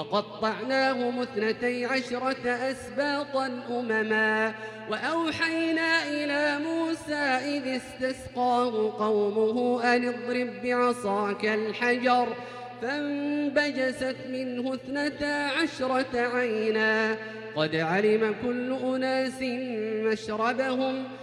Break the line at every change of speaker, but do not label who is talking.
وقطعناهم 12 أسباطا أمما وأوحينا إلى موسى إذ استسقاه قومه أن اضرب بعصاك الحجر فانبجست منه 12 عينا قد علم كل أناس مشربهم